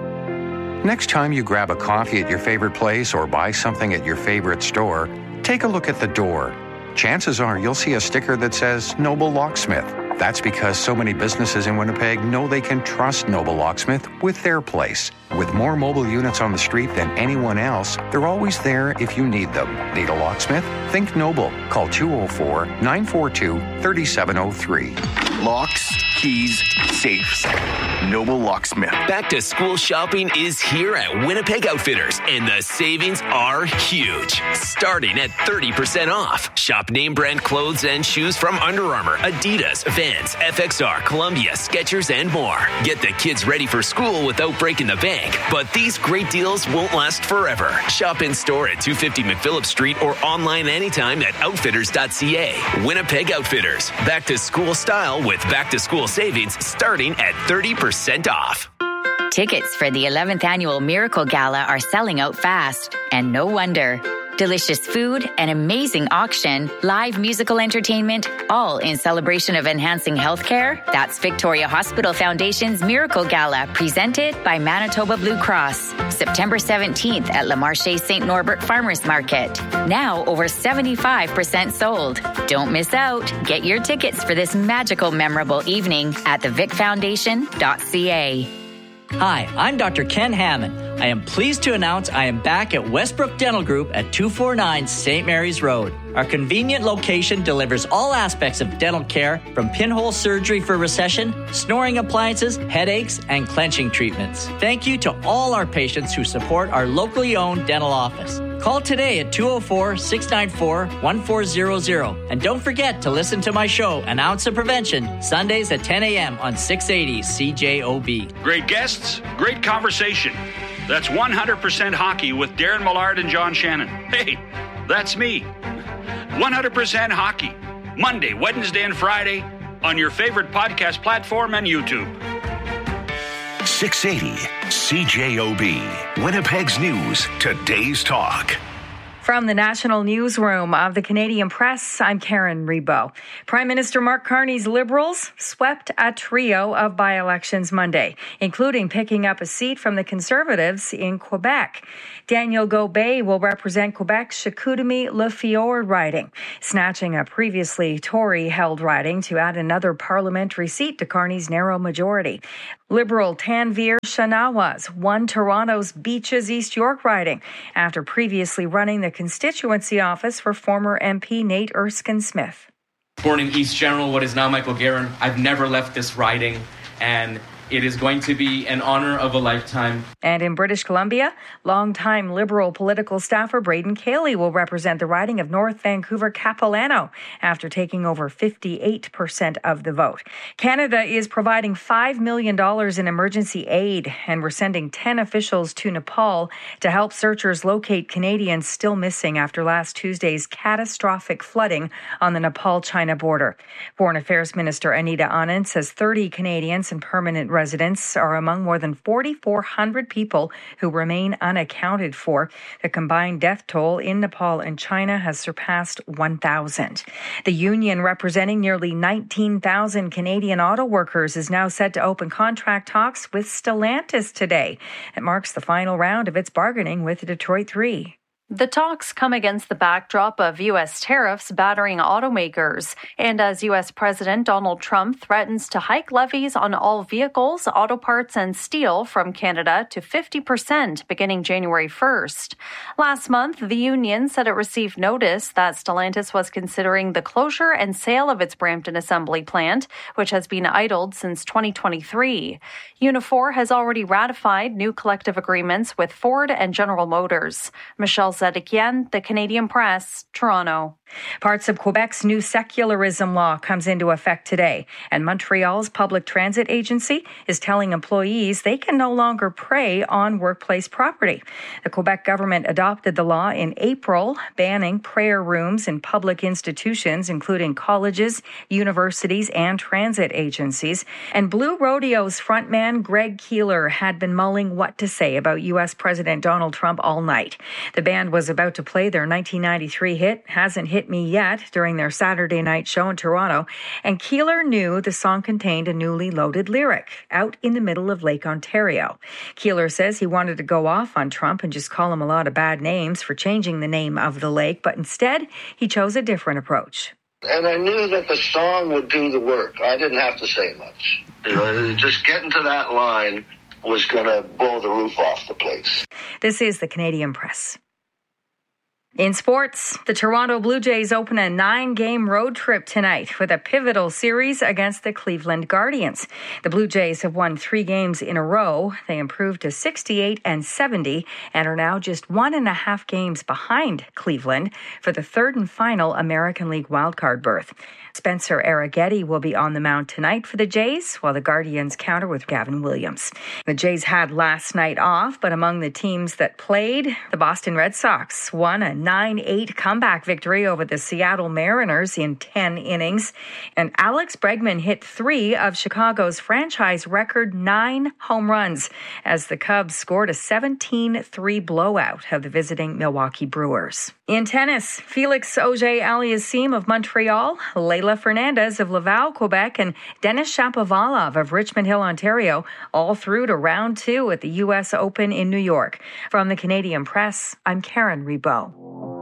Next time you grab a coffee at your favorite place or buy something at your favorite store, take a look at the door. Chances are you'll see a sticker that says Noble Locksmith. That's because so many businesses in Winnipeg know they can trust Noble Locksmith with their place. With more mobile units on the street than anyone else, they're always there if you need them. Need a locksmith? Think Noble. Call two oh four, nine four two, three seven oh three. Locks, keys, safes. Noble Locksmith. Back to school shopping is here at Winnipeg Outfitters, and the savings are huge. Starting at thirty percent off. Shop name brand clothes and shoes from Under Armour, Adidas, Vans, F X R, Columbia, Skechers, and more. Get the kids ready for school without breaking the bank. But these great deals won't last forever. Shop in store at two fifty McPhillip Street or online anytime at outfitters dot c a. Winnipeg Outfitters. Back to school style with back to school savings starting at thirty percent off. Tickets for the eleventh annual Miracle Gala are selling out fast, and no wonder. Delicious food, an amazing auction, live musical entertainment, all in celebration of enhancing healthcare. That's Victoria Hospital Foundation's Miracle Gala, presented by Manitoba Blue Cross. September seventeenth at Le Marché Saint Norbert Farmers Market. Now over seventy-five percent sold. Don't miss out. Get your tickets for this magical, memorable evening at the vic foundation dot c a. Hi, I'm Doctor Ken Hammond. I am pleased to announce I am back at Westbrook Dental Group at two forty-nine Saint Mary's Road. Our convenient location delivers all aspects of dental care, from pinhole surgery for recession, snoring appliances, headaches, and clenching treatments. Thank you to all our patients who support our locally owned dental office. Call today at two oh four, six nine four, one four zero zero. And don't forget to listen to my show, An Ounce of Prevention, Sundays at ten a.m. on six eighty C J O B. Great guests, great conversation. That's one hundred percent Hockey with Darren Millard and John Shannon. Hey, that's me. one hundred percent Hockey. Monday, Wednesday, and Friday on your favorite podcast platform and YouTube. six eighty C J O B, Winnipeg's News, today's talk. From the National Newsroom of the Canadian Press, I'm Karen Rebo. Prime Minister Mark Carney's Liberals swept a trio of by-elections Monday, including picking up a seat from the Conservatives in Quebec. Daniel Gobet will represent Quebec's Chicoutimi-Le Fjord riding, snatching a previously Tory-held riding to add another parliamentary seat to Carney's narrow majority. Liberal Tanveer Shanawas won Toronto's Beaches East York riding after previously running the constituency office for former M P Nate Erskine-Smith. Born in East General, what is now Michael Guerin, I've never left this riding, and it is going to be an honor of a lifetime. And in British Columbia, longtime Liberal political staffer Braden Cayley will represent the riding of North Vancouver Capilano after taking over fifty-eight percent of the vote. Canada is providing five million dollars in emergency aid, and we're sending ten officials to Nepal to help searchers locate Canadians still missing after last Tuesday's catastrophic flooding on the Nepal-China border. Foreign Affairs Minister Anita Anand says thirty Canadians and permanent residents are among more than forty-four hundred people who remain unaccounted for. The combined death toll in Nepal and China has surpassed one thousand. The union representing nearly nineteen thousand Canadian auto workers is now set to open contract talks with Stellantis today. It marks the final round of its bargaining with Detroit three. The talks come against the backdrop of U S tariffs battering automakers, and as U S President Donald Trump threatens to hike levies on all vehicles, auto parts, and steel from Canada to fifty percent beginning January first. Last month, the union said it received notice that Stellantis was considering the closure and sale of its Brampton assembly plant, which has been idled since twenty twenty-three. Unifor has already ratified new collective agreements with Ford and General Motors. Michelle Zedekian, The Canadian Press, Toronto. Parts of Quebec's new secularism law comes into effect today, and Montreal's public transit agency is telling employees they can no longer prey on workplace property. The Quebec government adopted the law in April, banning prayer rooms in public institutions, including colleges, universities, and transit agencies. And Blue Rodeo's frontman Greg Keeler had been mulling what to say about U S President Donald Trump all night. The band was about to play their nineteen ninety-three hit, Hasn't Hit Me Yet, during their Saturday night show in Toronto, and Keeler knew the song contained a newly loaded lyric, out in the middle of Lake Ontario. Keeler says he wanted to go off on Trump and just call him a lot of bad names for changing the name of the lake, but instead he chose a different approach. And I knew that the song would do the work. I didn't have to say much. You know, just getting to that line was going to blow the roof off the place. This is the Canadian Press. In sports, the Toronto Blue Jays open a nine-game road trip tonight with a pivotal series against the Cleveland Guardians. The Blue Jays have won three games in a row. They improved to sixty-eight and seventy and are now just one and a half games behind Cleveland for the third and final American League wildcard berth. Spencer Arrighetti will be on the mound tonight for the Jays, while the Guardians counter with Gavin Williams. The Jays had last night off, but among the teams that played, the Boston Red Sox won a nine eight comeback victory over the Seattle Mariners in ten innings. And Alex Bregman hit three of Chicago's franchise record nine home runs as the Cubs scored a seventeen three blowout of the visiting Milwaukee Brewers. In tennis, Felix Auger-Aliassime of Montreal, Leylah Fernandez of Laval, Quebec, and Denis Shapovalov of Richmond Hill, Ontario, all through to round two at the U S Open in New York. From the Canadian Press, I'm Karen Rebo.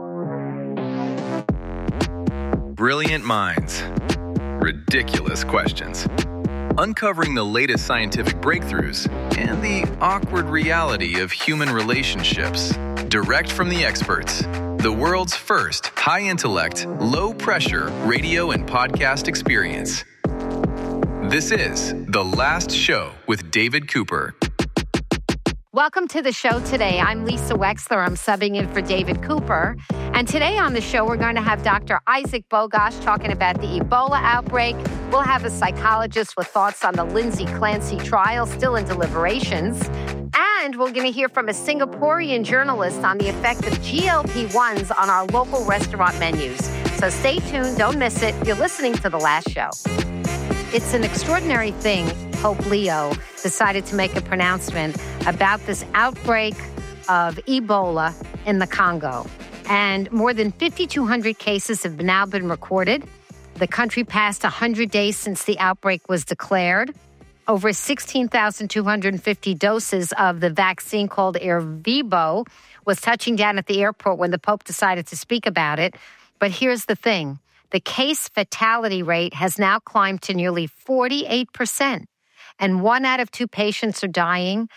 Brilliant minds. Ridiculous questions. Uncovering the latest scientific breakthroughs and the awkward reality of human relationships. Direct from the experts. The world's first high-intellect, low-pressure radio and podcast experience. This is The Last Show with David Cooper. Welcome to the show today. I'm Lisa Wexler. I'm subbing in for David Cooper. And today on the show, we're going to have Doctor Isaac Bogosh talking about the Ebola outbreak. We'll have a psychologist with thoughts on the Lindsay Clancy trial, still in deliberations. And we're going to hear from a Singaporean journalist on the effect of G L P ones on our local restaurant menus. So stay tuned. Don't miss it. You're listening to The Last Show. It's an extraordinary thing. Pope Leo decided to make a pronouncement about this outbreak of Ebola in the Congo. And more than fifty-two hundred cases have now been recorded. The country passed one hundred days since the outbreak was declared. Over sixteen thousand two hundred fifty doses of the vaccine called Ervebo was touching down at the airport when the Pope decided to speak about it. But here's the thing. The case fatality rate has now climbed to nearly forty-eight percent. And one out of two patients are dying.